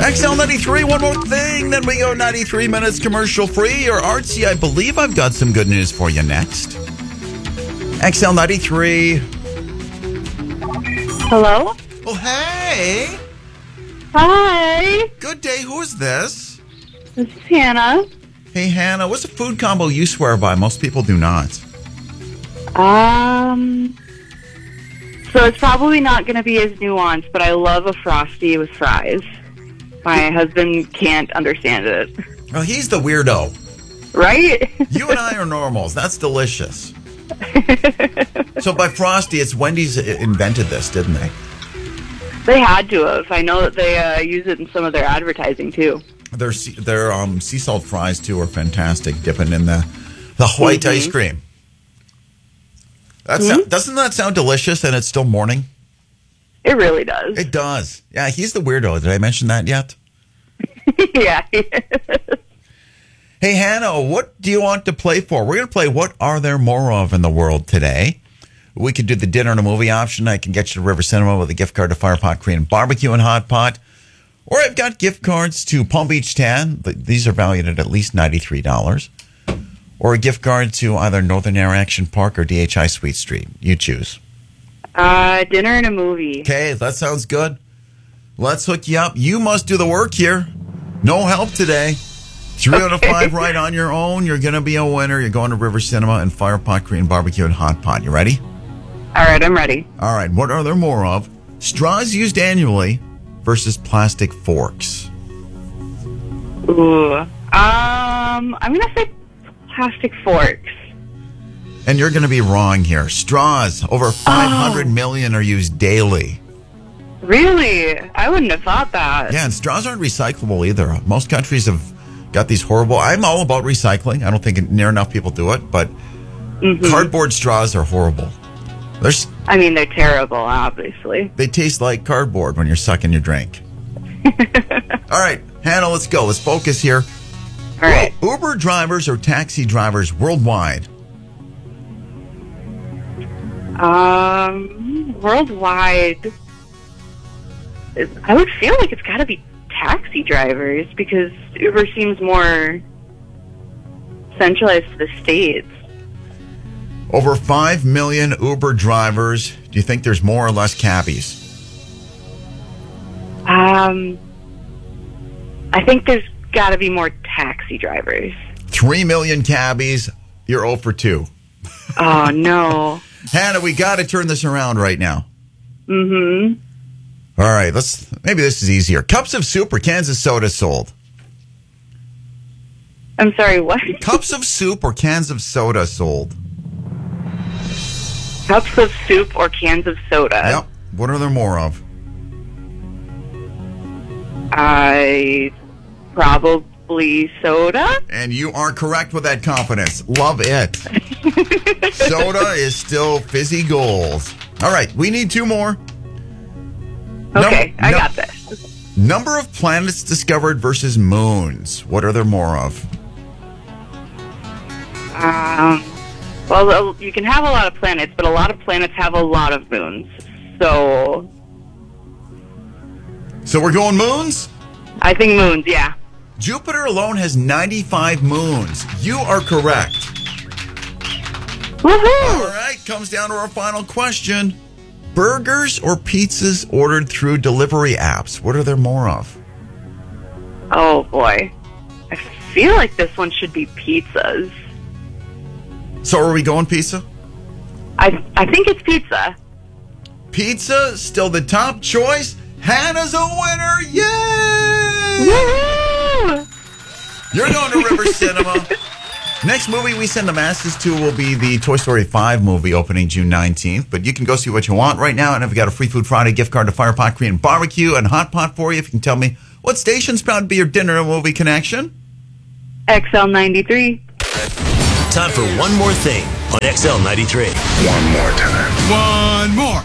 XL93, one more thing, then we go 93 minutes commercial free or artsy. I believe I've got some good news for you next. XL93. Hello? Oh, hey. Hi. Good day. Who is this? This is Hannah. Hey, Hannah, what's a food combo you swear by? Most people do not. So it's probably not going to be as nuanced, but I love a Frosty with fries. My husband can't understand it. Well, he's the weirdo. Right? You and I are normals. That's delicious. So by Frosty, it's Wendy's invented this, didn't they? They had to have. I know that they use it in some of their advertising, too. Their sea salt fries, too, are fantastic, dipping in the white ice cream. Doesn't that sound delicious and it's still morning? It really does. It does. Yeah, he's the weirdo. Did I mention that yet? Yeah. Hey, Hannah, what do you want to play for? We're going to play What Are There More Of in the World today. We could do the dinner and a movie option. I can get you to River Cinema with a gift card to Firepot Korean Barbecue and Hot Pot. Or I've got gift cards to Palm Beach Tan. These are valued at least $93. Or a gift card to either Northern Air Action Park or DHI Sweet Street. You choose. Dinner and a movie. Okay, that sounds good. Let's hook you up. You must do the work here. No help today. 3 out of 5 right on your own. You're going to be a winner. You're going to River Cinema and Firepot Korean Barbecue and Hot Pot. You ready? All right, I'm ready. All right, what are there more of? Straws used annually versus plastic forks. Ooh. I'm going to say plastic forks. And you're going to be wrong here. Straws, over 500 million are used daily. Really? I wouldn't have thought that. Yeah, and straws aren't recyclable either. Most countries have got these horrible... I'm all about recycling. I don't think near enough people do it, but cardboard straws are horrible. They're terrible, obviously. They taste like cardboard when you're sucking your drink. All right, Hannah, let's go. Let's focus here. All right. Uber drivers or taxi drivers worldwide? Worldwide, I would feel like it's got to be taxi drivers because Uber seems more centralized to the States. Over 5 million Uber drivers. Do you think there's more or less cabbies? I think there's got to be more taxi drivers. 3 million cabbies. You're 0 for 2. Oh, no. Hannah, we got to turn this around right now. Mm-hmm. All right, maybe this is easier. Cups of soup or cans of soda sold? I'm sorry, what? Cups of soup or cans of soda sold? Cups of soup or cans of soda? Yep. What are there more of? Probably soda. And you are correct with that confidence. Love it. Soda is still fizzy goals. All right, we need 2 more. Okay, I got this. Number of planets discovered versus moons. What are there more of? Well, you can have a lot of planets, but a lot of planets have a lot of moons. So we're going moons? I think moons, yeah. Jupiter alone has 95 moons. You are correct. Woohoo! All right, comes down to our final question. Burgers or pizzas ordered through delivery apps? What are there more of? Oh, boy. I feel like this one should be pizzas. So are we going pizza? I think it's pizza. Pizza, still the top choice. Hannah's a winner. Yay! Woohoo! You're going to River Cinema. Next movie we send the masses to will be the Toy Story 5 movie opening June 19th. But you can go see what you want right now. And I've got a Free Food Friday gift card to Firepot Korean Barbecue and Hot Pot for you. If you can tell me what station's proud to be your dinner and movie connection. XL93. Time for one more thing on XL93. One more time. One more.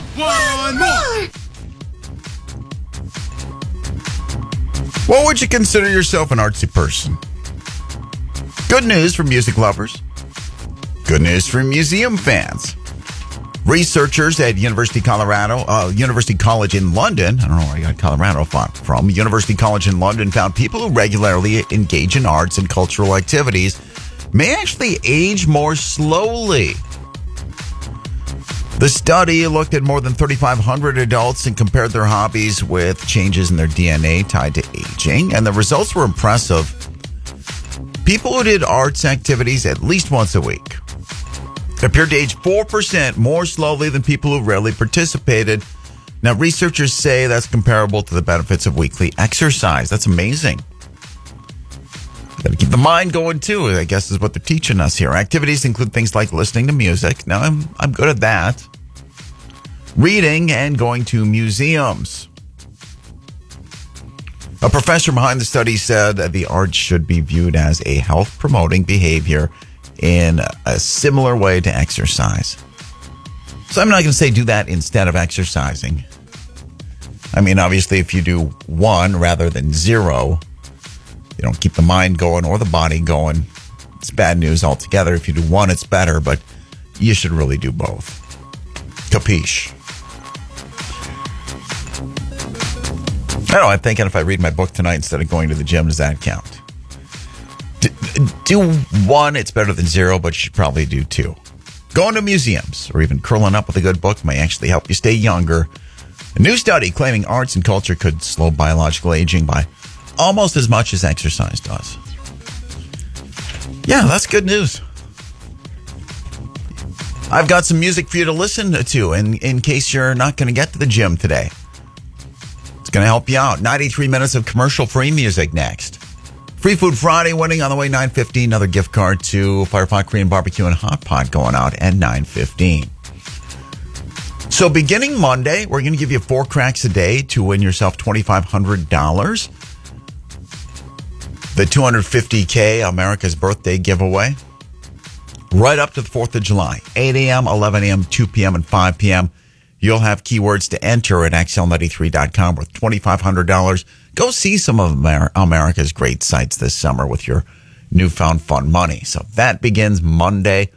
What would you consider yourself an artsy person? Good news for music lovers. Good news for museum fans. Researchers at University College in London, I don't know where I got Colorado from, University College in London found people who regularly engage in arts and cultural activities may actually age more slowly. The study looked at more than 3,500 adults and compared their hobbies with changes in their DNA tied to aging, and the results were impressive. People who did arts activities at least once a week appeared to age 4% more slowly than people who rarely participated. Now, researchers say that's comparable to the benefits of weekly exercise. That's amazing. Got to keep the mind going, too, I guess is what they're teaching us here. Activities include things like listening to music. Now, I'm good at that. Reading and going to museums. A professor behind the study said that the arts should be viewed as a health-promoting behavior in a similar way to exercise. So I'm not going to say do that instead of exercising. I mean, obviously, if you do one rather than zero, you don't keep the mind going or the body going. It's bad news altogether. If you do one, it's better, but you should really do both. Capiche? I don't know, I'm thinking if I read my book tonight instead of going to the gym, does that count? Do one, it's better than zero, but you should probably do two. Going to museums or even curling up with a good book may actually help you stay younger. A new study claiming arts and culture could slow biological aging by almost as much as exercise does. Yeah, that's good news. I've got some music for you to listen to in case you're not going to get to the gym today. It's going to help you out. 93 minutes of commercial-free music next. Free Food Friday winning on the way, 9:15. Another gift card to Firepot Korean Barbecue and Hot Pot going out at 9:15. So beginning Monday, we're going to give you 4 cracks a day to win yourself $2,500. The $250K America's Birthday giveaway. Right up to the 4th of July. 8 a.m., 11 a.m., 2 p.m., and 5 p.m. You'll have keywords to enter at XL93.com worth $2,500. Go see some of America's great sites this summer with your newfound fun money. So that begins Monday.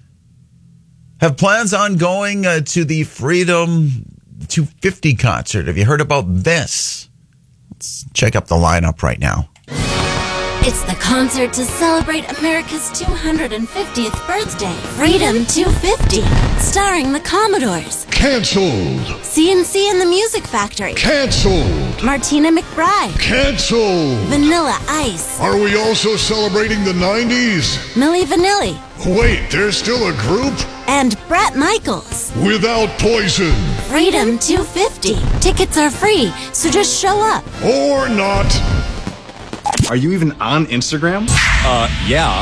Have plans on going to the Freedom 250 concert. Have you heard about this? Let's check up the lineup right now. It's the concert to celebrate America's 250th birthday, Freedom 250, starring the Commodores. Canceled. CNC and the Music Factory. Canceled. Martina McBride. Canceled. Vanilla Ice. Are we also celebrating the 90s? Milli Vanilli. Wait, there's still a group? And Bret Michaels. Without Poison. Freedom 250. Tickets are free, so just show up. Or not. Are you even on Instagram? Yeah.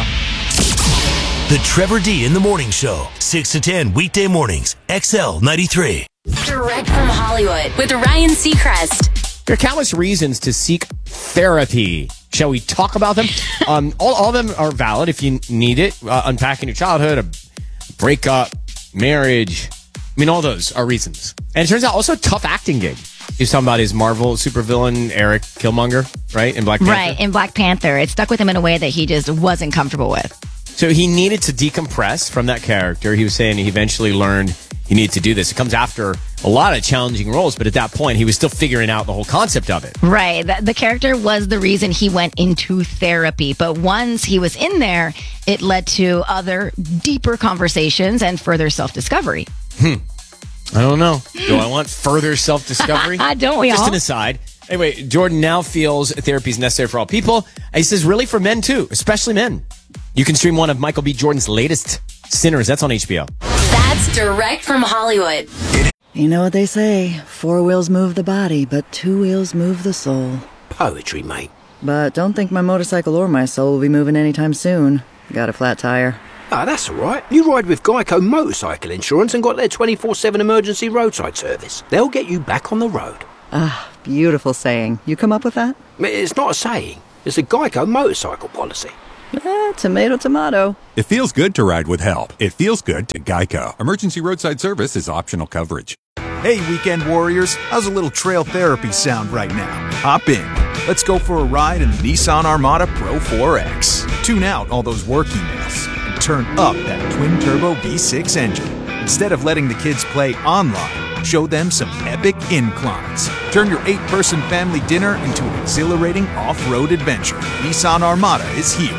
The Trevor D in the Morning Show, 6 to 10 weekday mornings, XL 93. Direct from Hollywood with Ryan Seacrest. There are countless reasons to seek therapy. Shall we talk about them? All of them are valid if you need it. Unpacking your childhood, a breakup, marriage. I mean, all those are reasons. And it turns out also a tough acting gig. He was talking about his Marvel supervillain, Eric Killmonger, right? In Black Panther. Right, in Black Panther. It stuck with him in a way that he just wasn't comfortable with. So he needed to decompress from that character. He was saying he eventually learned he needed to do this. It comes after a lot of challenging roles, but at that point, he was still figuring out the whole concept of it. Right. The character was the reason he went into therapy. But once he was in there, it led to other deeper conversations and further self-discovery. I don't know. Do I want further self-discovery? Don't we all? Just an aside. Anyway, Jordan now feels therapy is necessary for all people. He says really for men, too, especially men. You can stream one of Michael B. Jordan's latest, Sinners. That's on HBO. That's direct from Hollywood. You know what they say, 4 wheels move the body, but 2 wheels move the soul. Poetry, mate. But don't think my motorcycle or my soul will be moving anytime soon. Got a flat tire. Ah, that's all right. You ride with Geico Motorcycle Insurance and got their 24/7 emergency roadside service. They'll get you back on the road. Ah, beautiful saying. You come up with that? It's not a saying. It's a Geico motorcycle policy. Tomato, tomato. It feels good to ride with help. It feels good to Geico. Emergency roadside service is optional coverage. Hey, weekend warriors. How's a little trail therapy sound right now? Hop in. Let's go for a ride in the Nissan Armada Pro 4X. Tune out all those work emails and turn up that twin-turbo V6 engine. Instead of letting the kids play online, show them some epic inclines. Turn your 8-person family dinner into an exhilarating off-road adventure. Nissan Armada is here.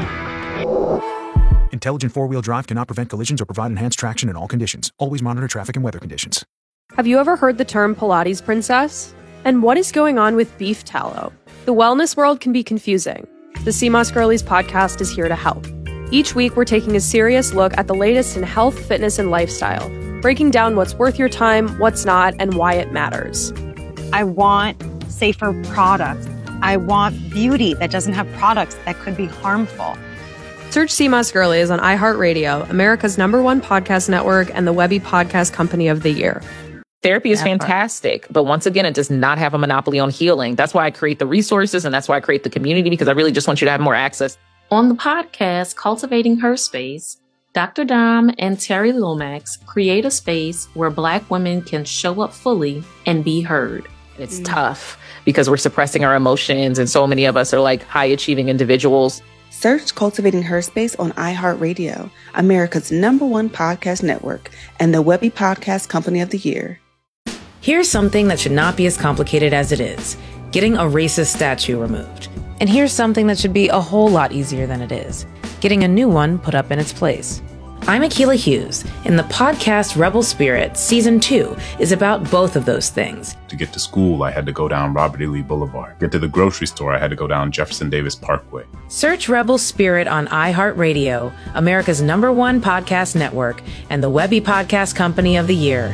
Intelligent four-wheel drive cannot prevent collisions or provide enhanced traction in all conditions. Always monitor traffic and weather conditions. Have you ever heard the term Pilates princess? And what is going on with beef tallow? The wellness world can be confusing. The CMOS Girlies podcast is here to help. Each week, we're taking a serious look at the latest in health, fitness, and lifestyle, breaking down what's worth your time, what's not, and why it matters. I want safer products. I want beauty that doesn't have products that could be harmful. Search CMOS Girlies on iHeartRadio, America's #1 podcast network, and the Webby Podcast Company of the Year. Therapy is fantastic, but once again, it does not have a monopoly on healing. That's why I create the resources, and that's why I create the community, because I really just want you to have more access. On the podcast, Cultivating Her Space, Dr. Dom and Terry Lomax create a space where Black women can show up fully and be heard. It's tough because we're suppressing our emotions, and so many of us are like high-achieving individuals. Search Cultivating Her Space on iHeartRadio, America's #1 podcast network, and the Webby Podcast Company of the Year. Here's something that should not be as complicated as it is: getting a racist statue removed. And here's something that should be a whole lot easier than it is: getting a new one put up in its place. I'm Akilah Hughes, and the podcast Rebel Spirit Season 2 is about both of those things. To get to school, I had to go down Robert E. Lee Boulevard. Get to the grocery store, I had to go down Jefferson Davis Parkway. Search Rebel Spirit on iHeartRadio, America's #1 podcast network, and the Webby Podcast Company of the Year.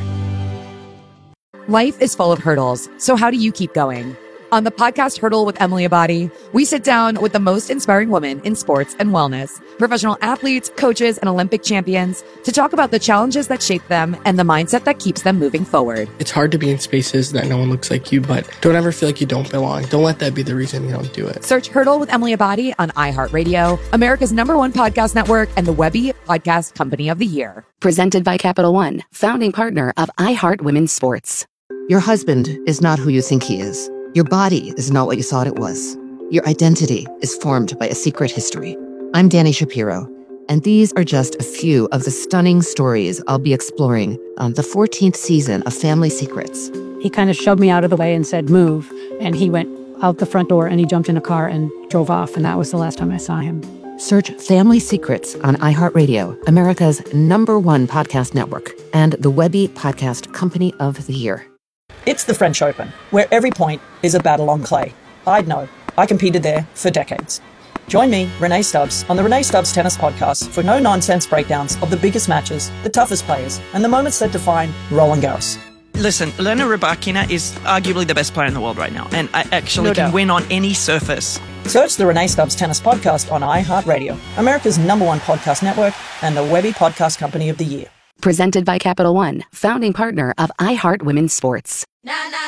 Life is full of hurdles, so how do you keep going? On the podcast Hurdle with Emily Abadi, we sit down with the most inspiring women in sports and wellness, professional athletes, coaches, and Olympic champions, to talk about the challenges that shape them and the mindset that keeps them moving forward. It's hard to be in spaces that no one looks like you, but don't ever feel like you don't belong. Don't let that be the reason you don't do it. Search Hurdle with Emily Abadi on iHeartRadio, America's #1 podcast network, and the Webby Podcast Company of the Year. Presented by Capital One, founding partner of iHeart Women's Sports. Your husband is not who you think he is. Your body is not what you thought it was. Your identity is formed by a secret history. I'm Danny Shapiro, and these are just a few of the stunning stories I'll be exploring on the 14th season of Family Secrets. He kind of shoved me out of the way and said, "Move." And he went out the front door and he jumped in a car and drove off. And that was the last time I saw him. Search Family Secrets on iHeartRadio, America's #1 podcast network, and the Webby Podcast Company of the Year. It's the French Open, where every point is a battle on clay. I'd know. I competed there for decades. Join me, Renee Stubbs, on the Renee Stubbs Tennis Podcast for no-nonsense breakdowns of the biggest matches, the toughest players, and the moments that define Roland Garros. Listen, Elena Rybakina is arguably the best player in the world right now, and I actually can win on any surface. Search the Renee Stubbs Tennis Podcast on iHeartRadio, America's #1 podcast network, and the Webby Podcast Company of the Year. Presented by Capital One, founding partner of iHeart Women's Sports.